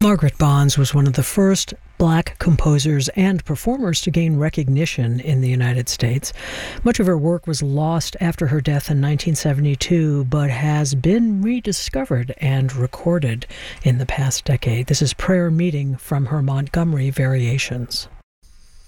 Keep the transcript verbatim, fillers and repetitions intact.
Margaret Bonds was one of the first black composers and performers to gain recognition in the United States. Much of her work was lost after her death in nineteen seventy-two, but has been rediscovered and recorded in the past decade. This is Prayer Meeting from her Montgomery Variations.